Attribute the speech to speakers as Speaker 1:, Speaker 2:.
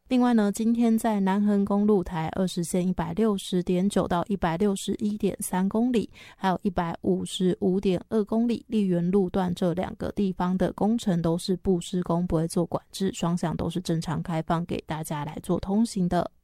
Speaker 1: 另外呢，今天在南横公路台20线 160.9 到 161.3 公里，还有 155.2 公里丽园路段这2个地方的工程都是不施工，不会做管制，双向都是正常开放给大家来做通行的。